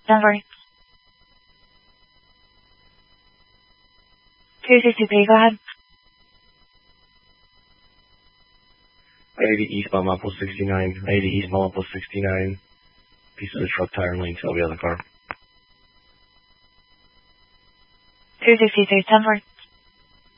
10-4. 263, go ahead. 80 eastbound Mount 69. 80 eastbound Mount 69. Piece of the truck tire lane tail behind the car. 263, 10-4.